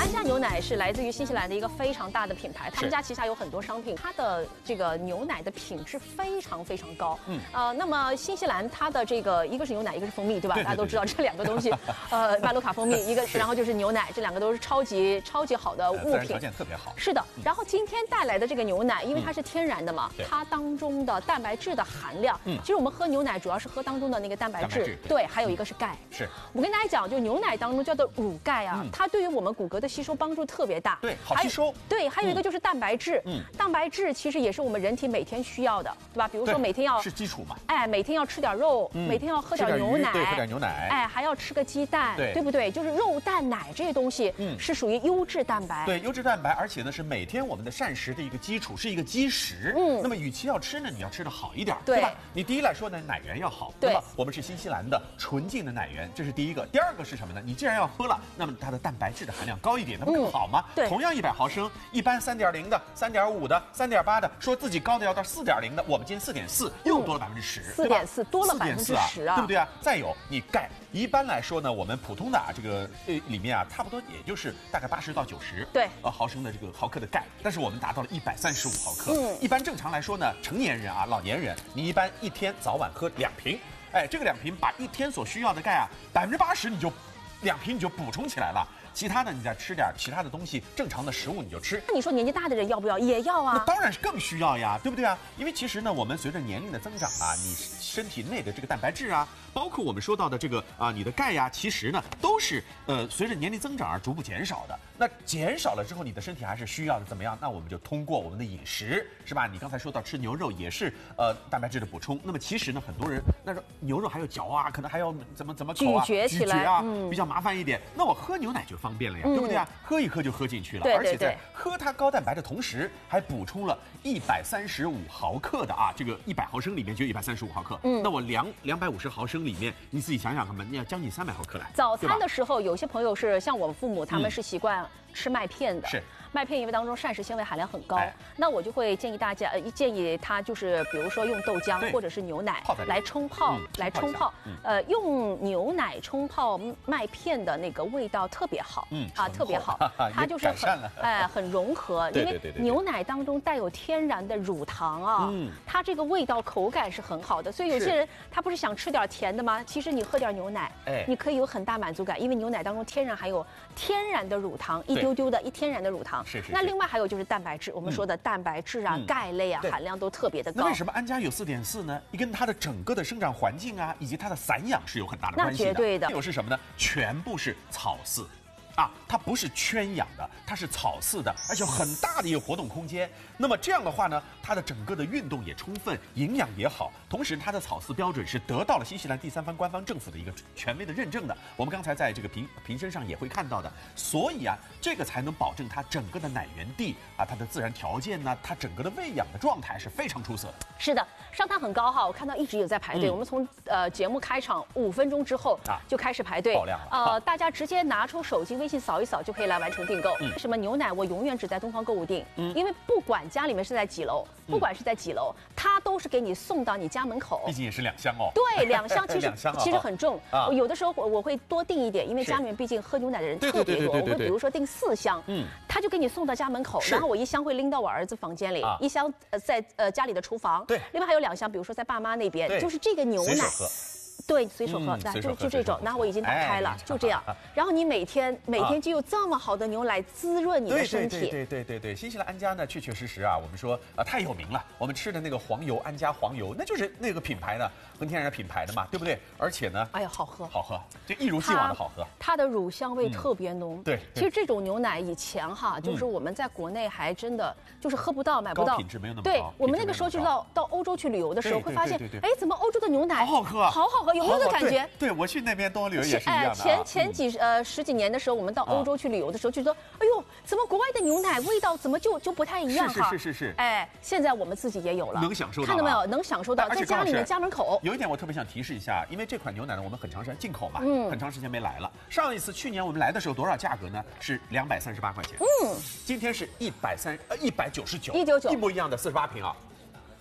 安佳牛奶是来自于新西兰的一个非常大的品牌，他们家旗下有很多商品，它的这个牛奶的品质非常非常高。那么新西兰它的这个一个是牛奶，一个是蜂蜜，对吧？大家都知道这两个东西，麦卢卡蜂蜜，一个然后就是牛奶，这两个都是超级好的物品， 条件特别好。 是的。然后今天带来的这个牛奶，因为它是天然的嘛，它当中的蛋白质的含量，其实我们喝牛奶主要是喝当中的那个蛋白质，对，还有一个是钙。 是我跟大家讲，就牛奶当中叫做乳钙啊，它对于我们骨骼的吸收帮助特别大， 对，好吸收。 对，还有一个就是蛋白质，蛋白质其实也是我们人体每天需要的，对吧？比如说每天要是基础嘛， 哎，每天要吃点肉，每天要喝点牛奶， 对，喝点牛奶， 哎，还要吃个鸡蛋，对不对？就是肉、蛋、奶这些东西，是属于优质蛋白， 对，优质蛋白，而且呢是每天我们的膳食的一个基础，是一个基石。那么与其要吃呢，你要吃的好一点，对吧？你第一来说呢，奶源要好，对吧？我们是新西兰的纯净的奶源，这是第一个。第二个是什么呢？你既然要喝了，那么它的蛋白质的含量高一点，那不更好吗？ 对， 同样100毫升，一般3.0的、3.5的、3.8的，说自己高的要到4.0的，我们今天4.4，又多了10%，对吧 ？4.4多了10%啊， 对不对啊？再有你钙，一般来说呢，我们普通的这个里面啊，差不多也就是大概80到90毫升的这个毫克的钙，但是我们达到了135毫克。一般正常来说呢，成年人啊、老年人，你一般一天早晚喝2瓶，哎，这个2瓶把一天所需要的钙啊80%你就2瓶你就补充起来了。其他的你再吃点其他的东西，正常的食物你就吃。 那你说年纪大的人要不要？也要啊。 那当然是更需要呀，对不对啊？因为其实呢，我们随着年龄的增长啊，你身体内的这个蛋白质啊，包括我们说到的这个你的钙呀，其实呢都是随着年龄增长而逐步减少的。那减少了之后，你的身体还是需要的，怎么样？那我们就通过我们的饮食，是吧？你刚才说到吃牛肉也是蛋白质的补充。那么其实呢，很多人那说牛肉还要嚼啊，可能还要怎么口啊咀嚼起来啊，比较麻烦一点。那我喝牛奶就方便了呀，对不对啊？喝一喝就喝进去了，而且在喝它高蛋白的同时，还补充了135毫克的这个100毫升里面就135毫克。那我250毫升里面，你自己想想看吧，你要将近300毫克来。 早餐的时候，有些朋友是像我父母，他们是习惯吃麦片的， 是麦片，因为当中膳食纤维含量很高。那我就会建议大家，建议他就是比如说用豆浆或者是牛奶来冲泡，用牛奶冲泡麦片的那个味道特别好，特别好，它就是很融合，因为牛奶当中带有天然的乳糖啊，它这个味道口感是很好的。所以有些人他不是想吃点甜的吗？其实你喝点牛奶，你可以有很大满足感，因为牛奶当中天然含有天然的乳糖，一丢丢的天然的乳糖。那另外还有就是蛋白质，我们说的蛋白质啊、钙类啊含量都特别的高。 那为什么安佳有4.4呢？跟它的整个的生长环境啊，以及它的散养是有很大的关系的。 那绝对的。 还有是什么呢？全部是草饲。它不是圈养的，它是草饲的，而且有很大的一个活动空间。那么这样的话呢，它的整个的运动也充分，营养也好，同时它的草饲标准是得到了新西兰第三方官方政府的一个权威的认证的。我们刚才在这个瓶身上也会看到的，所以这个才能保证它整个的奶源地它的自然条件呢，它整个的喂养的状态是非常出色的。 是的，上汤很高哈，我看到一直有在排队。我们从节目开场5分钟之后就开始排队， 爆量了。 大家直接拿出手机微信扫一扫就可以来完成订购。为什么牛奶我永远只在东方购物订？因为不管家里面是在几楼，不管是在几楼，它都是给你送到你家门口。 毕竟也是2箱哦。 对，2箱其实很重。有的时候我会多订一点，因为家里面毕竟喝牛奶的人特别多，我会比如说订4箱，他就给你送到家门口，然后我1箱会拎到我儿子房间里，1箱在家里的厨房， 对， 另外还有2箱，比如说在爸妈那边，就是这个牛奶。对，随手喝，就这种。那我已经打开了，就这样。然后你每天就有这么好的牛奶滋润你的身体。 对，新西兰安佳呢，确实我们说太有名了。我们吃的那个黄油，安佳黄油，那就是那个品牌的，纯天然品牌的嘛，对不对？而且呢， 哎呀，好喝， 就一如既往的好喝。 它的乳香味特别浓。对，其实这种牛奶以前就是我们在国内还真的就是喝不到，买不到， 品质没有那么高。对，我们那个时候就是到欧洲去旅游的时候，会发现，哎，怎么欧洲的牛奶好好喝， 好好喝。有没有这感觉？ 对，我去那边东欧旅游也是一样的。 前十几年的时候，我们到欧洲去旅游的时候，就说，哎呦，怎么国外的牛奶味道怎么就不太一样哈？ 是。 哎，现在我们自己也有了， 能享受到， 看到没有？能享受到，在家里面家门口。 有一点我特别想提示一下，因为这款牛奶呢，我们很长时间进口嘛，很长时间没来了。上一次去年我们来的时候多少价格呢？是238块钱。今天是199，199，一模一样的48瓶啊。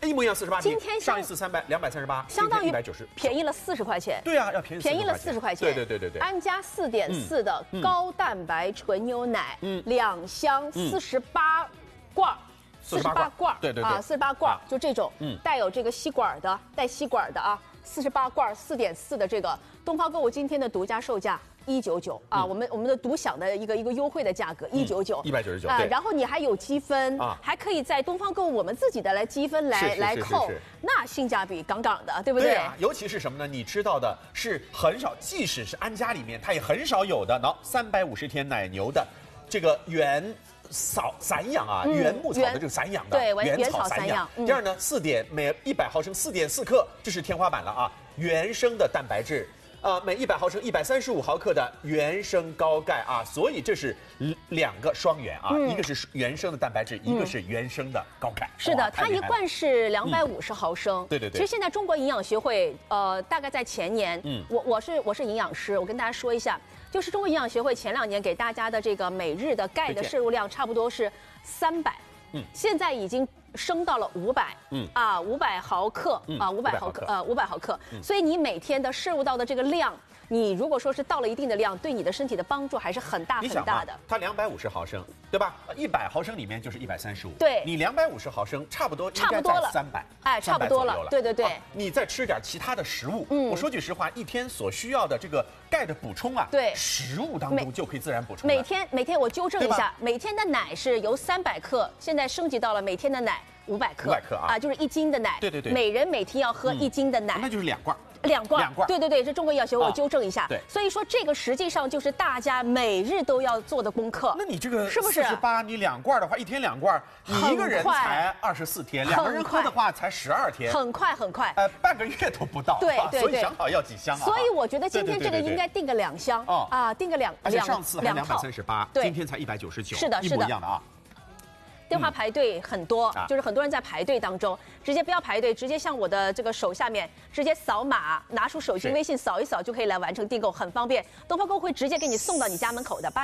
一模一样48。 今天上一次238， 相当于 190， 便宜了40块钱。 对啊，要便宜了40块钱。 对。 安佳4.4的高蛋白纯牛奶，2箱48罐。48罐， 对啊，48罐，就这种，带有这个吸管的，带吸管的啊，48罐4.4的这个，东方购物今天的独家售价199啊，我们的独享的一个优惠的价格199啊，然后你还有积分啊，还可以在东方购物我们自己的来积分来扣，那性价比杠杠的，对不对？ 对啊，尤其是什么呢？你知道的是很少，即使是安佳里面，它也很少有的350天奶牛的这个原散养啊，原牧草的这个散养的， 对，原草散养。 第二呢，每100毫升4.4克，这是天花板了啊，原生的蛋白质。每100毫升135毫克的原生高钙啊，所以这是2个双元啊，一个是原生的蛋白质，一个是原生的高钙。 是的，它一罐是250毫升。 对。 其实现在中国营养学会大概在前年，我是营养师，我跟大家说一下，就是中国营养学会前2年给大家的这个每日的钙的摄入量差不多是300，现在已经升到了500毫克，500毫克，所以你每天的摄入到的这个量，你如果说是到了一定的量，对你的身体的帮助还是很大的。 它250毫升，对吧？100毫升里面就是135， 对， 你250毫升差不多了300， 哎，差不多了，对。 你再吃点其他的食物，我说句实话，一天所需要的这个钙的补充啊， 对， 食物当中就可以自然补充。 每天我纠正一下，每天的奶是由300克，现在升级到了每天的奶500克啊，就是1斤的奶。 对。 每人每天要喝1斤的奶， 那就是2罐。 2罐，对，这中国营养学会我纠正一下。 对， 所以说这个实际上就是大家每日都要做的功课。 那你这个是不是 48？你2罐的话，一天2罐，你一个人才24天，2个人喝的话才12天， 很快。 半个月都不到。 对， 所以想好要几箱啊？ 所以我觉得今天这个应该订个2箱啊，订个2 而且上次还238，今天才199， 是的， 一模一样的啊。 电话排队很多，就是很多人在排队当中，直接不要排队，直接向我的这个手下面直接扫码，拿出手机微信扫一扫就可以来完成订购，很方便。东方购物会直接给你送到你家门口的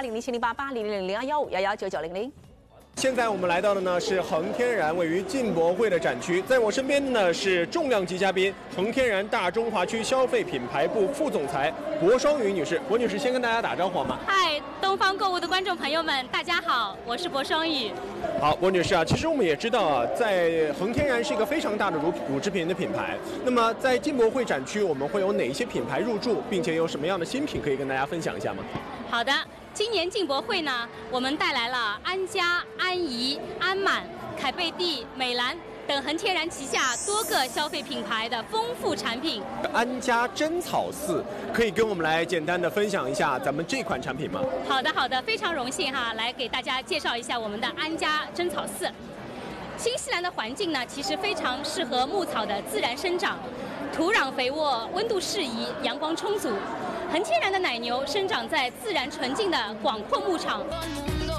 ，80070880000215119900。 现在我们来到的呢是恒天然位于进博会的展区，在我身边的呢是重量级嘉宾，恒天然大中华区消费品牌部副总裁薄双雨女士。薄女士先跟大家打招呼好吗？ 嗨，东方购物的观众朋友们，大家好，我是薄双雨。 好，薄女士啊，其实我们也知道啊，在恒天然是一个非常大的乳制品的品牌。那么在进博会展区，我们会有哪些品牌入驻，并且有什么样的新品可以跟大家分享一下吗？ 好的。今年进博会呢，我们带来了安佳、安怡、安满、凯贝蒂、美兰等恒天然旗下多个消费品牌的丰富产品。 安佳真草4，可以跟我们来简单的分享一下咱们这款产品吗？ 好的，非常荣幸哈，来给大家介绍一下我们的安佳真草4。新西兰的环境呢，其实非常适合牧草的自然生长，土壤肥沃，温度适宜，阳光充足。恒天然的奶牛生长在自然纯净的广阔牧场，